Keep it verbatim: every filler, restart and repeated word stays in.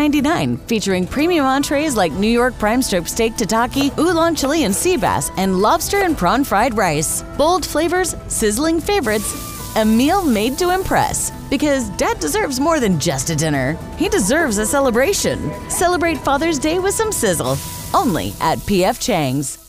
ninety-nine, featuring premium entrees like New York prime strip steak tataki, oolong Chilean sea bass, and lobster and prawn fried rice. Bold flavors, sizzling favorites, a meal made to impress. Because Dad deserves more than just a dinner. He deserves a celebration. Celebrate Father's Day with some sizzle. Only at P F Chang's.